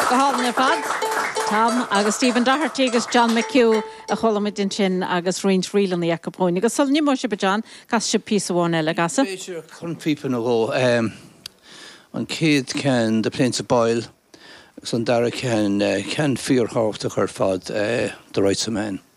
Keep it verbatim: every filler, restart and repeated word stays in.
Gohalna fad. Tom agus Stephen Doherty agus John McHugh a cholamid din sin agus Range Reel an the Ecapone. Agus sol ni mo se be John cas se piece one ele gasa. Beir chun people no go. Um, an kid can the plains of boil. Son Dara can uh, can fear half to her fad uh, the rights of man.